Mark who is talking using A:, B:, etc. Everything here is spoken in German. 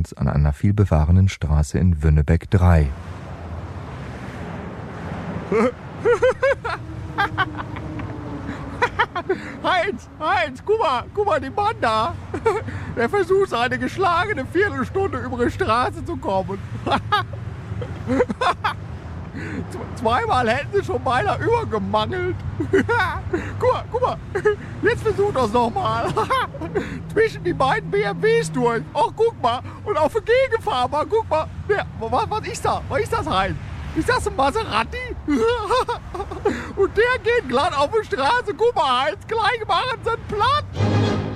A: uns an einer vielbefahrenen Straße in Wünnebek 3.
B: Heinz, guck mal, die Mann da. Der versucht eine geschlagene Viertelstunde über die Straße zu kommen. Zweimal hätten sie schon beinahe übergemangelt. Guck mal, jetzt versucht das nochmal. Zwischen die beiden BMWs durch. Oh, guck mal. Und auf der Gegenfahrbahn, guck mal. Ja, was ist da? Was ist das, Heinz? Ist das ein Maserati? Und der geht glatt auf die Straße. Guck mal, Heinz, gleich machen sie ihn platt.